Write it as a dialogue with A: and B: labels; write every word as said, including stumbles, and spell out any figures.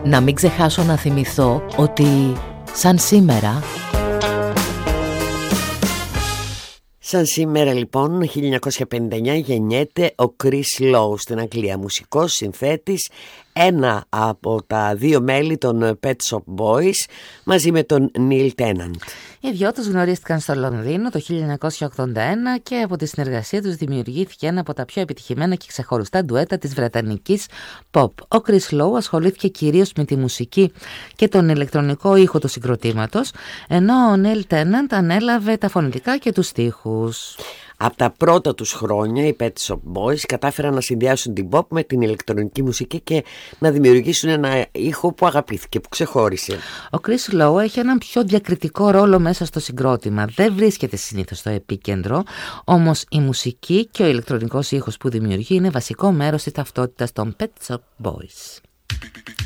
A: Να μην ξεχάσω να θυμηθώ ότι σαν σήμερα...
B: Σαν σήμερα λοιπόν, χίλια εννιακόσια πενήντα εννιά, γεννιέται ο Chris Lowe στην Αγγλία, μουσικός, συνθέτης, ένα από τα δύο μέλη των Pet Shop Boys μαζί με τον Neil Tennant.
A: Οι δυο τους γνωρίστηκαν στο Λονδίνο το χίλια εννιακόσια ογδόντα ένα και από τη συνεργασία τους δημιουργήθηκε ένα από τα πιο επιτυχημένα και ξεχωριστά ντουέτα της βρετανικής pop. Ο Chris Lowe ασχολήθηκε κυρίως με τη μουσική και τον ηλεκτρονικό ήχο του συγκροτήματος, ενώ ο Neil Tennant ανέλαβε τα φωνητικά και τους στίχους.
B: Από τα πρώτα τους χρόνια οι Pet Shop Boys κατάφεραν να συνδυάσουν την pop με την ηλεκτρονική μουσική και να δημιουργήσουν ένα ήχο που αγαπήθηκε, που ξεχώρισε.
A: Ο Chris Lowe έχει έναν πιο διακριτικό ρόλο μέσα στο συγκρότημα. Δεν βρίσκεται συνήθως στο επίκεντρο, όμως η μουσική και ο ηλεκτρονικός ήχος που δημιουργεί είναι βασικό μέρος της ταυτότητας των Pet Shop Boys.